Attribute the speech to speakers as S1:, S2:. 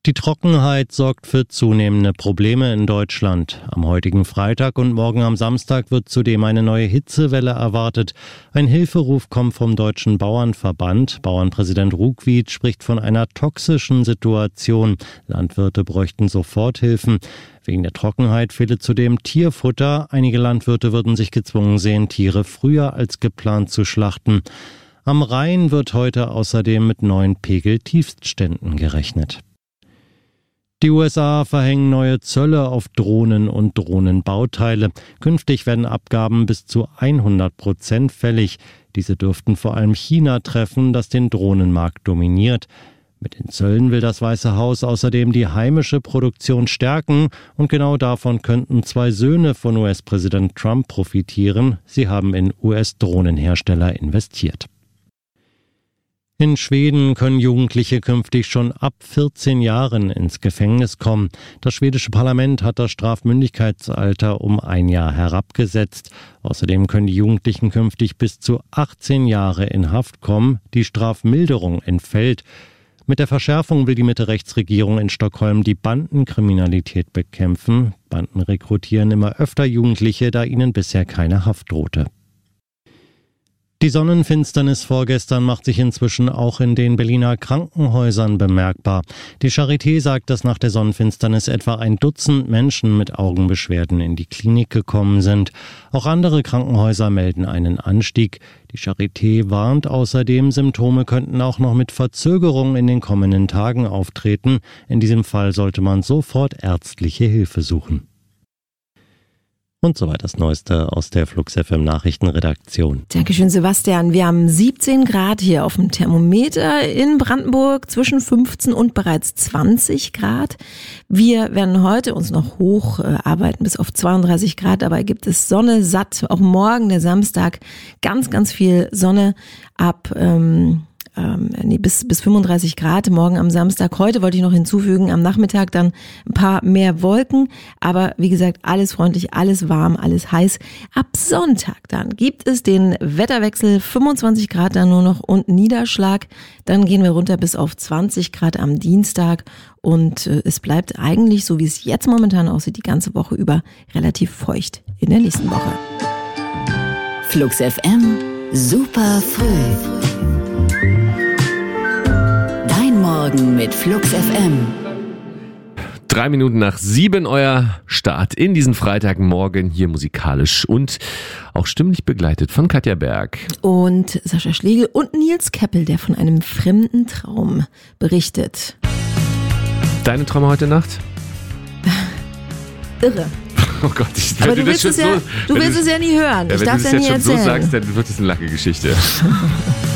S1: Die Trockenheit sorgt für zunehmende Probleme in Deutschland. Am heutigen Freitag und morgen am Samstag wird zudem eine neue Hitzewelle erwartet. Ein Hilferuf kommt vom Deutschen Bauernverband. Bauernpräsident Ruckwied spricht von einer toxischen Situation. Landwirte bräuchten Soforthilfen. Wegen der Trockenheit fehle zudem Tierfutter. Einige Landwirte würden sich gezwungen sehen, Tiere früher als geplant zu schlachten. Am Rhein wird heute außerdem mit neuen Pegeltiefstständen gerechnet. Die USA verhängen neue Zölle auf Drohnen und Drohnenbauteile. Künftig werden Abgaben bis zu 100% fällig. Diese dürften vor allem China treffen, das den Drohnenmarkt dominiert. Mit den Zöllen will das Weiße Haus außerdem die heimische Produktion stärken. Und genau davon könnten 2 Söhne von US-Präsident Trump profitieren. Sie haben in US-Drohnenhersteller investiert. In Schweden können Jugendliche künftig schon ab 14 Jahren ins Gefängnis kommen. Das schwedische Parlament hat das Strafmündigkeitsalter um 1 Jahr herabgesetzt. Außerdem können die Jugendlichen künftig bis zu 18 Jahre in Haft kommen. Die Strafmilderung entfällt. Mit der Verschärfung will die Mitte-Rechts-Regierung in Stockholm die Bandenkriminalität bekämpfen. Banden rekrutieren immer öfter Jugendliche, da ihnen bisher keine Haft drohte. Die Sonnenfinsternis vorgestern macht sich inzwischen auch in den Berliner Krankenhäusern bemerkbar. Die Charité sagt, dass nach der Sonnenfinsternis etwa 1 Dutzend Menschen mit Augenbeschwerden in die Klinik gekommen sind. Auch andere Krankenhäuser melden einen Anstieg. Die Charité warnt außerdem, Symptome könnten auch noch mit Verzögerung in den kommenden Tagen auftreten. In diesem Fall sollte man sofort ärztliche Hilfe suchen. Und soweit das Neueste aus der Flux FM Nachrichtenredaktion.
S2: Dankeschön, Sebastian. Wir haben 17 Grad hier auf dem Thermometer in Brandenburg, zwischen 15 und bereits 20 Grad. Wir werden heute uns noch hocharbeiten bis auf 32 Grad. Dabei gibt es Sonne satt. Auch morgen, der Samstag, ganz, ganz viel Sonne ab bis 35 Grad morgen am Samstag. Heute wollte ich noch hinzufügen, am Nachmittag dann ein paar mehr Wolken. Aber wie gesagt, alles freundlich, alles warm, alles heiß. Ab Sonntag dann gibt es den Wetterwechsel, 25 Grad dann nur noch und Niederschlag. Dann gehen wir runter bis auf 20 Grad am Dienstag. Und es bleibt eigentlich, so wie es jetzt momentan aussieht, die ganze Woche über relativ feucht in der nächsten Woche.
S3: Flux FM, super früh. Morgen mit Flux FM.
S4: 3 Minuten nach 7 euer Start in diesen Freitagmorgen hier musikalisch und auch stimmlich begleitet von Katja Berg.
S2: Und Sascha Schlegel und Nils Keppel, der von einem fremden Traum berichtet.
S4: Deine Träume heute Nacht?
S2: Irre.
S4: Oh Gott,
S2: aber du willst es ja nie hören. Ich darf es ja nie erzählen.
S4: Wenn du es jetzt schon so sagst, dann wird es eine lange Geschichte.